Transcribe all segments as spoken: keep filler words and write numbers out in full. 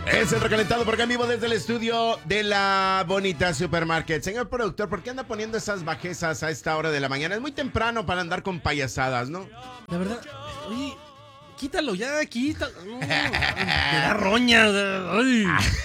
Es el recalentado porque en vivo desde el estudio de la Bonita Supermarket. Señor productor, ¿por qué anda poniendo esas bajezas a esta hora de la mañana? Es muy temprano para andar con payasadas, ¿no? La verdad, oye, quítalo ya, quítalo. No, te da roña. Ay.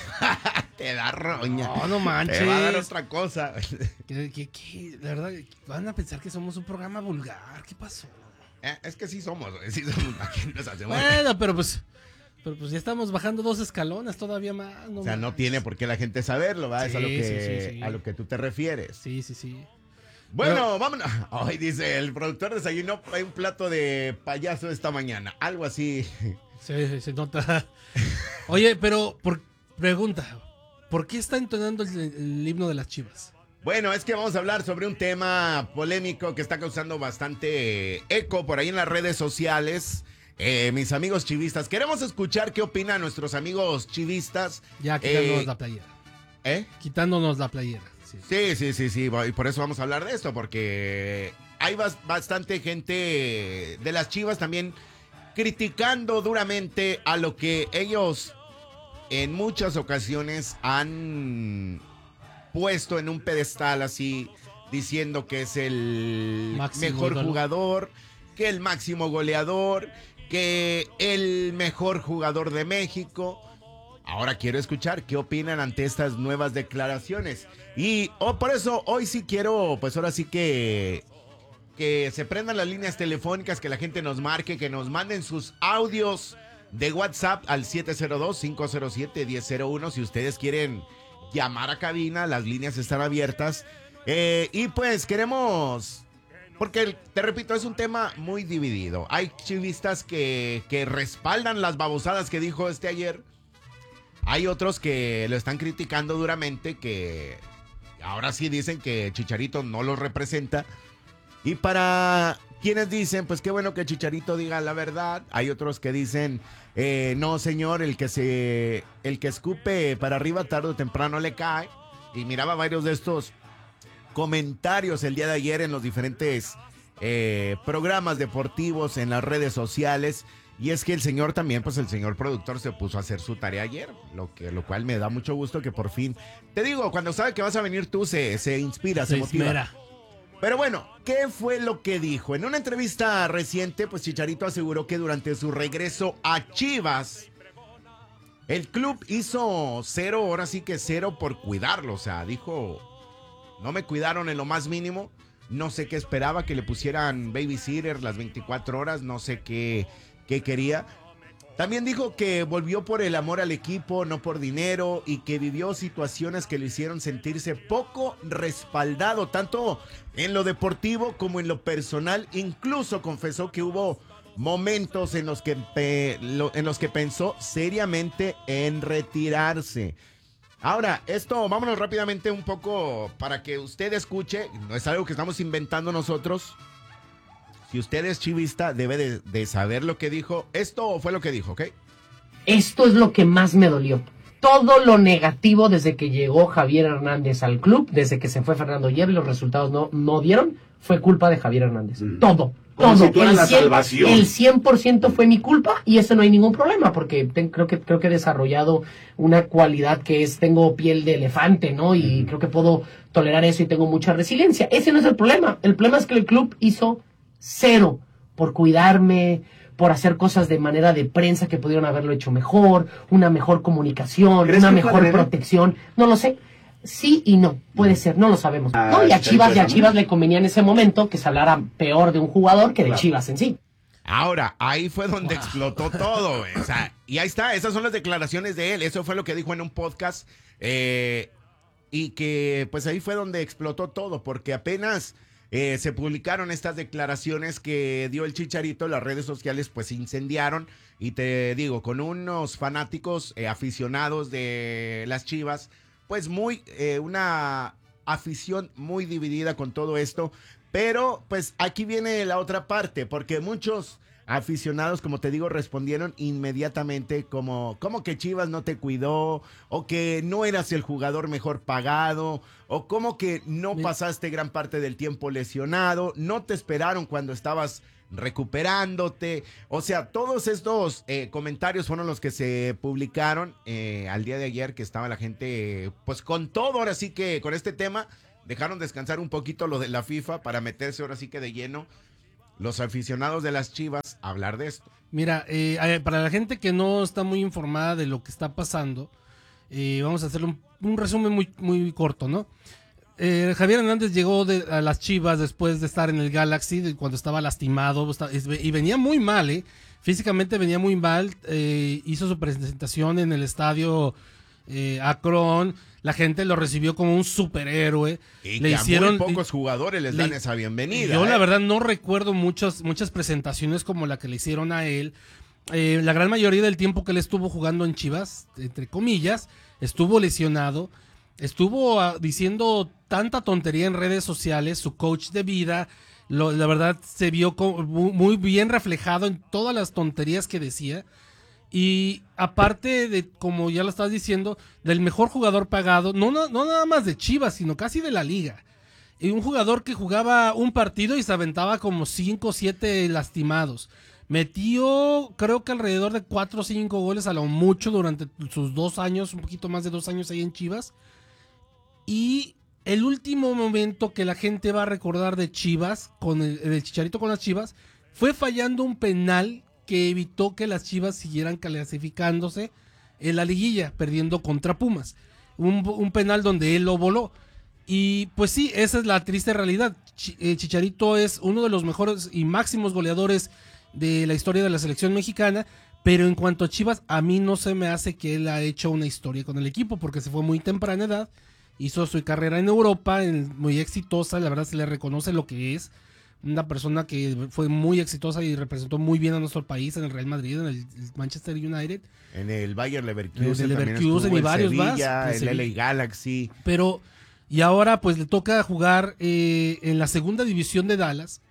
Te da roña. No, no manches. Te va a dar otra cosa. ¿Qué, qué, qué? La verdad, van a pensar que somos un programa vulgar. ¿Qué pasó? Eh, es que sí somos, sí somos. Aquí nos hacemos. Bueno, pero pues... Pero pues ya estamos bajando dos escalones todavía más. No o sea, más. no tiene por qué la gente saberlo, ¿va? Sí, es a lo, que, sí, sí, sí. a lo que tú te refieres. Sí, sí, sí. Bueno, Pero... vámonos. Hoy dice, el productor desayunó un plato de payaso esta mañana. Algo así. Sí, sí, se nota. Oye, pero por... pregunta, ¿por qué está entonando el, el himno de las Chivas? Bueno, es que vamos a hablar sobre un tema polémico que está causando bastante eco por ahí en las redes sociales. Eh, mis amigos chivistas, queremos escuchar qué opinan nuestros amigos chivistas. Ya, quitándonos eh, la playera. ¿Eh? Quitándonos la playera. Sí. sí, sí, sí, sí, y por eso vamos a hablar de esto, porque hay bas- bastante gente de las Chivas también criticando duramente a lo que ellos en muchas ocasiones han puesto en un pedestal así, diciendo que es el Máximo mejor ídolo. jugador, que el máximo goleador, que el mejor jugador de México. Ahora quiero escuchar qué opinan ante estas nuevas declaraciones. Y oh, por eso hoy sí quiero, pues ahora sí que, que se prendan las líneas telefónicas, que la gente nos marque, que nos manden sus audios de WhatsApp al siete cero dos, cinco cero siete, uno cero cero uno. Si ustedes quieren llamar a cabina, las líneas están abiertas. Eh, y pues queremos... Porque, te repito, es un tema muy dividido. Hay chivistas que, que respaldan las babosadas que dijo este ayer. Hay otros que lo están criticando duramente, que ahora sí dicen que Chicharito no los representa. Y para quienes dicen, pues qué bueno que Chicharito diga la verdad. Hay otros que dicen, eh, no señor, el que se, el que escupe para arriba tarde o temprano le cae. Y miraba varios de estos comentarios el día de ayer en los diferentes eh, programas deportivos, en las redes sociales. Y es que el señor también, pues el señor productor se puso a hacer su tarea ayer, lo que lo cual me da mucho gusto que por fin, te digo, cuando sabe que vas a venir tú se, se inspira, se, Se motiva. esmera. Pero bueno, ¿qué fue lo que dijo? En una entrevista reciente, pues Chicharito aseguró que durante su regreso a Chivas, el club hizo cero, ahora sí que cero por cuidarlo. O sea, dijo, no me cuidaron en lo más mínimo. No sé qué esperaba, que le pusieran babysitter las veinticuatro horas, no sé qué, qué quería. También dijo que volvió por el amor al equipo, no por dinero, y que vivió situaciones que le hicieron sentirse poco respaldado, tanto en lo deportivo como en lo personal. Incluso confesó que hubo momentos en los que, pe- lo- en los que pensó seriamente en retirarse. Ahora, esto, vámonos rápidamente un poco para que usted escuche, no es algo que estamos inventando nosotros. Si usted es chivista, debe de, de saber lo que dijo. Esto fue lo que dijo, ¿ok? Esto es lo que más me dolió. Todo lo negativo desde que llegó Javier Hernández al club, desde que se fue Fernando Hierro y los resultados no, no dieron, fue culpa de Javier Hernández. Mm. Todo. Como todo. si fuera el la cien, salvación. El cien por ciento fue mi culpa y eso no hay ningún problema porque ten, creo que creo que he desarrollado una cualidad que es, tengo piel de elefante, ¿no? Y mm. creo que puedo tolerar eso y tengo mucha resiliencia. Ese no es el problema. El problema es que el club hizo cero por cuidarme, por hacer cosas de manera de prensa que pudieron haberlo hecho mejor, una mejor comunicación, una mejor protección. No lo sé. Sí y no, puede ser, no lo sabemos. Ah, no, y a Chivas, y a Chivas le convenía en ese momento que se hablara peor de un jugador que de claro. Chivas en sí. Ahora, ahí fue donde wow. explotó todo, güey. O sea, y ahí está, esas son las declaraciones de él. Eso fue lo que dijo en un podcast. Eh, y que pues ahí fue donde explotó todo, porque apenas eh, se publicaron estas declaraciones que dio el Chicharito, las redes sociales pues se incendiaron. Y te digo, con unos fanáticos eh, aficionados de las Chivas, pues muy, eh, una afición muy dividida con todo esto. Pero pues aquí viene la otra parte, porque muchos aficionados, como te digo, respondieron inmediatamente como, como que Chivas no te cuidó, o que no eras el jugador mejor pagado, o como que no pasaste gran parte del tiempo lesionado, no te esperaron cuando estabas recuperándote. O sea, todos estos eh, comentarios fueron los que se publicaron eh, al día de ayer, que estaba la gente, eh, pues con todo, ahora sí que con este tema, dejaron descansar un poquito lo de la FIFA para meterse ahora sí que de lleno los aficionados de las Chivas a hablar de esto. Mira, eh, para la gente que no está muy informada de lo que está pasando, eh, vamos a hacer un, un resumen muy, muy corto, ¿no? Eh, Javier Hernández llegó de, a las Chivas después de estar en el Galaxy, de, cuando estaba lastimado, está, y venía muy mal, ¿eh? Físicamente venía muy mal, eh, hizo su presentación en el estadio eh, Akron, la gente lo recibió como un superhéroe. Y le que hicieron, a muy pocos jugadores les le, dan esa bienvenida. Yo ¿eh? la verdad no recuerdo muchas, muchas presentaciones como la que le hicieron a él. Eh, la gran mayoría del tiempo que él estuvo jugando en Chivas, entre comillas, estuvo lesionado, estuvo uh, diciendo tanta tontería en redes sociales, su coach de vida, lo, la verdad se vio como, muy bien reflejado en todas las tonterías que decía. Y aparte de, como ya lo estás diciendo, del mejor jugador pagado, no, no, no nada más de Chivas, sino casi de la liga. Y un jugador que jugaba un partido y se aventaba como cinco o siete lastimados. Metió, creo que alrededor de cuatro o cinco goles a lo mucho durante sus dos años, un poquito más de dos años ahí en Chivas. Y el último momento que la gente va a recordar de Chivas, con el, el Chicharito con las Chivas, fue fallando un penal que evitó que las Chivas siguieran clasificándose en la liguilla, perdiendo contra Pumas. Un, un penal donde él lo voló. Y pues sí, esa es la triste realidad. Ch- eh, Chicharito es uno de los mejores y máximos goleadores de la historia de la selección mexicana, pero en cuanto a Chivas, a mí no se me hace que él ha hecho una historia con el equipo, porque se fue muy temprana edad, hizo su carrera en Europa, en, muy exitosa, la verdad se le reconoce lo que es. Una persona que fue muy exitosa y representó muy bien a nuestro país en el Real Madrid, en el Manchester United. En el Bayer Leverkusen, en el también Leverkusen estuvo, y en varios Sevilla, más. el L A Galaxy. Pero, y ahora pues le toca jugar eh, en la segunda división de Dallas.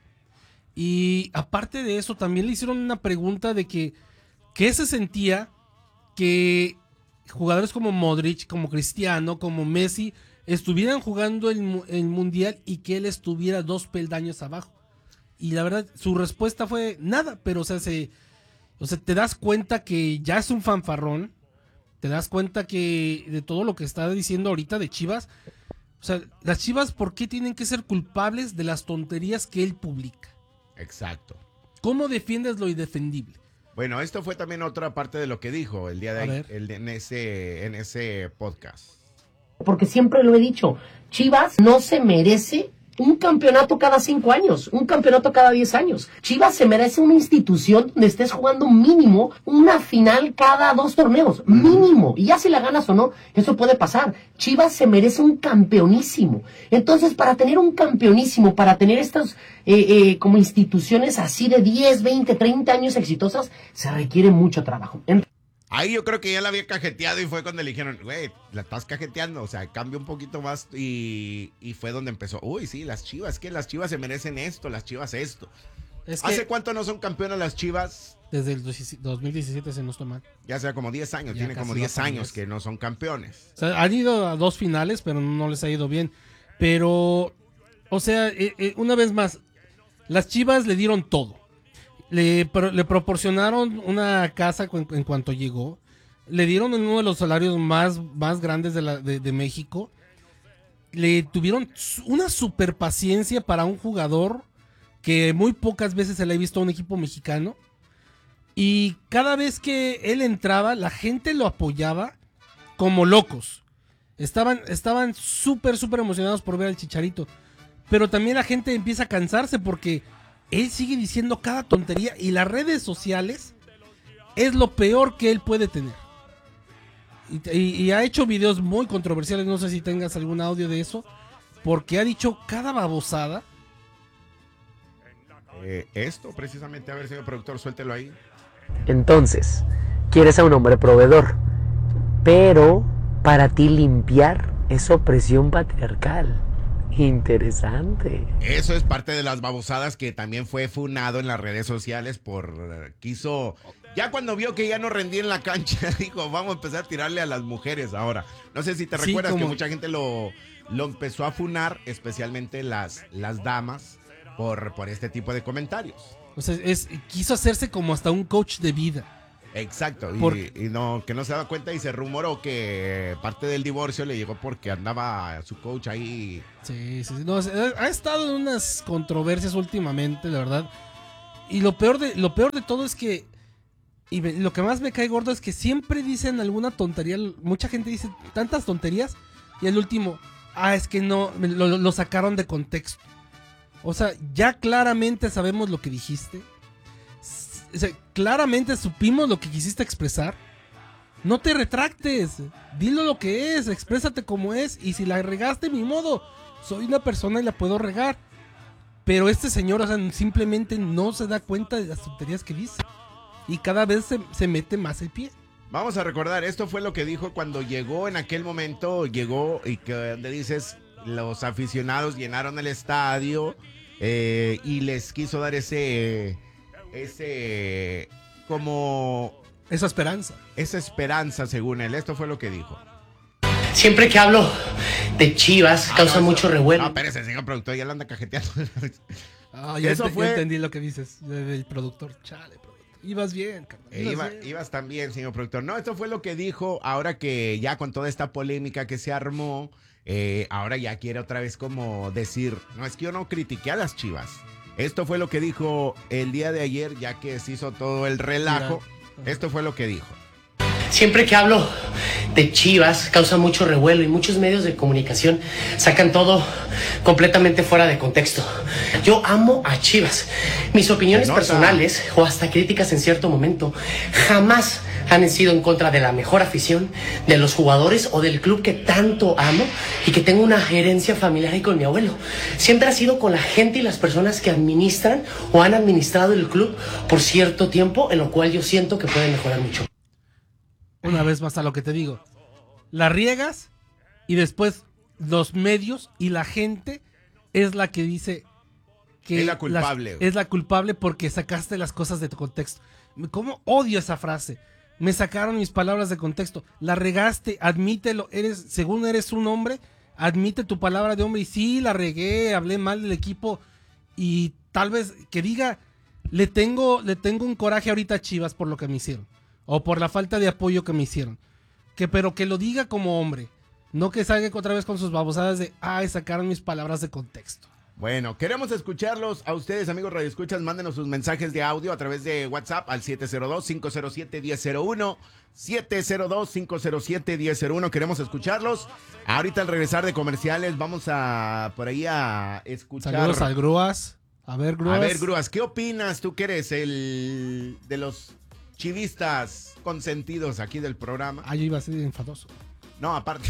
Y aparte de eso, también le hicieron una pregunta de que, ¿qué se sentía que jugadores como Modric, como Cristiano, como Messi, estuvieran jugando el, el Mundial y que él estuviera dos peldaños abajo? Y la verdad, su respuesta fue nada, pero o sea, se, o sea, te das cuenta que ya es un fanfarrón, te das cuenta que de todo lo que está diciendo ahorita de Chivas, o sea, las Chivas, ¿por qué tienen que ser culpables de las tonterías que él publica? Exacto. ¿Cómo defiendes lo indefendible? Bueno, esto fue también otra parte de lo que dijo el día de ahí, el de, en, ese, en ese podcast. Porque siempre lo he dicho, Chivas no se merece un campeonato cada cinco años, un campeonato cada diez años. Chivas se merece una institución donde estés jugando mínimo una final cada dos torneos, mínimo. Y ya si la ganas o no, eso puede pasar. Chivas se merece un campeonísimo. Entonces, para tener un campeonísimo, para tener estas eh, eh, como instituciones así de diez, veinte, treinta años exitosas, se requiere mucho trabajo. En Ahí yo creo que ya la había cajeteado y fue cuando le dijeron, güey, la estás cajeteando, o sea, cambia un poquito más y, y fue donde empezó, uy, sí, las Chivas, que las Chivas se merecen esto, las Chivas esto. Es ¿Hace que cuánto no son campeonas las Chivas? desde el dos mil diecisiete se nos toman. Ya sea como diez años, Ya tiene como casi diez va para años diez. que no son campeones. O sea, han ido a dos finales, pero no les ha ido bien. Pero, o sea, eh, eh, una vez más, las Chivas le dieron todo. Le, pro, le proporcionaron una casa en, en cuanto llegó. Le dieron uno de los salarios más, más grandes de, la, de, de México. Le tuvieron una super paciencia para un jugador que muy pocas veces se le ha visto a un equipo mexicano. Y cada vez que él entraba, la gente lo apoyaba como locos. Estaban estaban súper, súper emocionados por ver al Chicharito. Pero también la gente empieza a cansarse porque él sigue diciendo cada tontería. Y las redes sociales es lo peor que él puede tener. Y, y, y ha hecho videos muy controversiales, no sé si tengas algún audio de eso, porque ha dicho cada babosada. Eh, esto precisamente, a ver, señor productor, suéltelo ahí. Entonces, quieres a un hombre proveedor, pero para ti limpiar es opresión patriarcal. Interesante. Eso es parte de las babosadas que también fue funado en las redes sociales por uh, quiso, ya cuando vio que ya no rendía en la cancha, dijo, vamos a empezar a tirarle a las mujeres ahora. No sé si te Sí, recuerdas como... que mucha gente lo, lo empezó a funar, especialmente las, las damas, por, por este tipo de comentarios. O sea, es, quiso hacerse como hasta un coach de vida. Exacto, y, Por- y no, que no se daba cuenta y se rumoró que parte del divorcio le llegó porque andaba su coach ahí. Sí, sí, sí. No, ha estado en unas controversias últimamente, la verdad. Y lo peor de, lo peor de todo es que, y me- lo que más me cae gordo es que siempre dicen alguna tontería. Mucha gente dice tantas tonterías y el último, ah, es que no, me- lo, lo sacaron de contexto. O sea, ya claramente sabemos lo que dijiste. O sea, claramente supimos lo que quisiste expresar. No te retractes. Dilo lo que es. Exprésate como es. Y si la regaste, mi modo. Soy una persona y la puedo regar. Pero este señor, o sea, simplemente no se da cuenta de las tonterías que dice. Y cada vez se, se mete más el pie. Vamos a recordar, esto fue lo que dijo cuando llegó en aquel momento, llegó y que donde dices, los aficionados llenaron el estadio eh, y les quiso dar ese, ese, como, Esa esperanza. esa esperanza según él. Esto fue lo que dijo. Siempre que hablo de Chivas, Ah, causa no, mucho eso- revuelo. No, espérese, señor productor, ya lo anda cajeteando. Ah, ya, Eso ente- ya fue- entendí lo que dices del productor. Chale, productor. Ibas bien, carnal. Eh, ibas iba- bien. ibas también, señor productor. No, esto fue lo que dijo ahora que ya con toda esta polémica que se armó, eh, ahora ya quiere otra vez como decir, no, es que yo no critiqué a las Chivas. Esto fue lo que dijo el día de ayer, ya que se hizo todo el relajo. Mira. Esto fue lo que dijo. Siempre que hablo de Chivas, causa mucho revuelo y muchos medios de comunicación sacan todo completamente fuera de contexto. Yo amo a Chivas. Mis opiniones Se nota. personales o hasta críticas en cierto momento jamás han sido en contra de la mejor afición, de los jugadores o del club que tanto amo y que tengo una herencia familiar ahí con mi abuelo. Siempre ha sido con la gente y las personas que administran o han administrado el club por cierto tiempo, en lo cual yo siento que pueden mejorar mucho. Una vez más a lo que te digo. La riegas y después los medios y la gente es la que dice que Es la culpable, las- güey. es la culpable porque sacaste las cosas de tu contexto. ¿Cómo odio esa frase? Me sacaron mis palabras de contexto. La regaste, admítelo. Eres, según eres un hombre, admite tu palabra de hombre. Y sí, la regué, hablé mal del equipo. Y tal vez que diga, le tengo, le tengo un coraje ahorita a Chivas por lo que me hicieron. O por la falta de apoyo que me hicieron. Que, pero que lo diga como hombre. No que salga otra vez con sus babosadas de, ay, sacaron mis palabras de contexto. Bueno, queremos escucharlos a ustedes, amigos radioescuchas. Mándenos sus mensajes de audio a través de WhatsApp al siete cero dos, cinco cero siete, uno cero cero uno. siete cero dos, cinco cero siete, uno cero cero uno. Queremos escucharlos. Ahorita al regresar de comerciales vamos a por ahí a escuchar. Saludos al Grúas. A ver, Grúas. A ver, Grúas, ¿qué opinas? Tú que eres el de los chivistas consentidos aquí del programa. Ah, yo iba a ser enfadoso. No, aparte.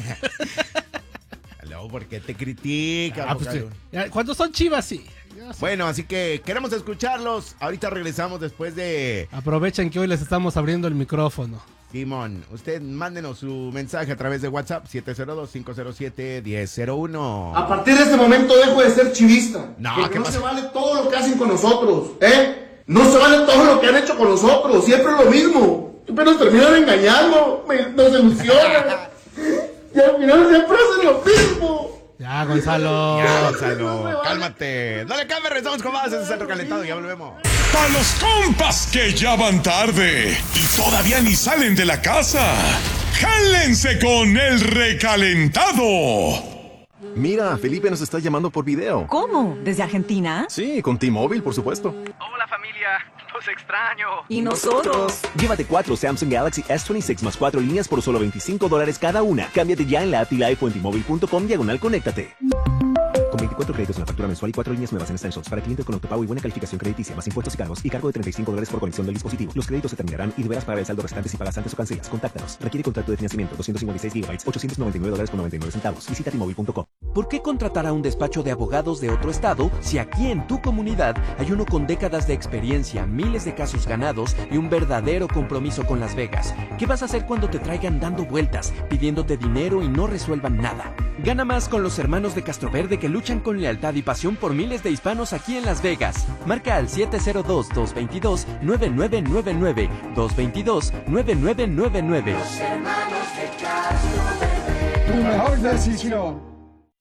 No, porque te critica. Ah, pues, Bocayo. ya, cuando son Chivas, sí. Ya sé. Bueno, así que queremos escucharlos. Ahorita regresamos después de Aprovechen que hoy les estamos abriendo el micrófono. Simón. Usted mándenos su mensaje a través de WhatsApp siete cero dos, cinco cero siete, uno cero cero uno. A partir de este momento dejo de ser chivista. No, porque ¿qué no pasa? se vale todo lo que hacen con nosotros, ¿eh? No se vale todo lo que han hecho con nosotros. Siempre lo mismo. Pero nos terminan engañando. Me, nos ilusionan. Y al final siempre hacen lo mismo. Ya, Gonzalo. Ya, Gonzalo, cálmate. No le cambies, regresamos con más. Ese es el Centro Calentado. Ya volvemos. Para los compas que ya van tarde y todavía ni salen de la casa, jálense con el recalentado. Mira, Felipe nos está llamando por video. ¿Cómo? ¿Desde Argentina? Sí, con T-Mobile, por supuesto. Hola familia, los extraño. ¿Y nosotros? Llévate cuatro Samsung Galaxy S veintiséis más cuatro líneas por solo veinticinco dólares cada una. Cámbiate ya en la app y live o en T-Mobile punto com diagonal conéctate. Con veinticuatro créditos en la factura mensual y cuatro líneas nuevas en Essentials para cliente con autopago y buena calificación crediticia, más impuestos y cargos y cargo de treinta y cinco dólares por conexión del dispositivo. Los créditos se terminarán y deberás pagar el saldo restante si pagas antes o cancelas. Contáctanos. Requiere contrato de financiamiento doscientos cincuenta y seis gigabytes, ochocientos noventa y nueve dólares con noventa y nueve centavos. Visita T Mobile punto com. ¿Por qué contratar a un despacho de abogados de otro estado si aquí en tu comunidad hay uno con décadas de experiencia, miles de casos ganados y un verdadero compromiso con Las Vegas? ¿Qué vas a hacer cuando te traigan dando vueltas, pidiéndote dinero y no resuelvan nada? Gana más con los hermanos de Castroverde que luchan con lealtad y pasión por miles de hispanos aquí en Las Vegas. Marca al siete cero dos, dos dos dos, nueve nueve nueve nueve, dos dos dos, nueve nueve nueve nueve. Tu mejor decisión.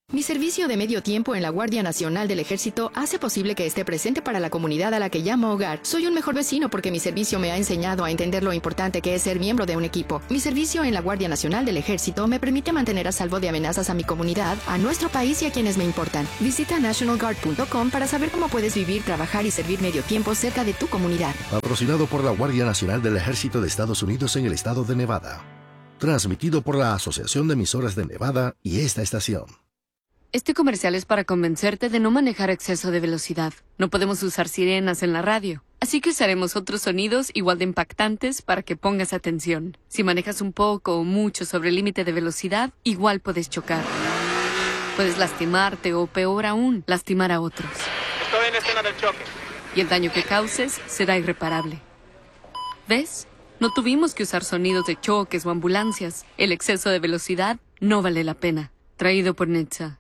Mi servicio de medio tiempo en la Guardia Nacional del Ejército hace posible que esté presente para la comunidad a la que llamo hogar. Soy un mejor vecino porque mi servicio me ha enseñado a entender lo importante que es ser miembro de un equipo. Mi servicio en la Guardia Nacional del Ejército me permite mantener a salvo de amenazas a mi comunidad, a nuestro país y a quienes me importan. Visita national guard punto com para saber cómo puedes vivir, trabajar y servir medio tiempo cerca de tu comunidad. Patrocinado por la Guardia Nacional del Ejército de Estados Unidos en el estado de Nevada. Transmitido por la Asociación de Emisoras de Nevada y esta estación. Este comercial es para convencerte de no manejar a exceso de velocidad. No podemos usar sirenas en la radio, así que usaremos otros sonidos igual de impactantes para que pongas atención. Si manejas un poco o mucho sobre el límite de velocidad, igual puedes chocar. Puedes lastimarte o, peor aún, lastimar a otros. Estoy en escena del choque. Y el daño que causes será irreparable. ¿Ves? No tuvimos que usar sonidos de choques o ambulancias. El exceso de velocidad no vale la pena. Traído por Netza.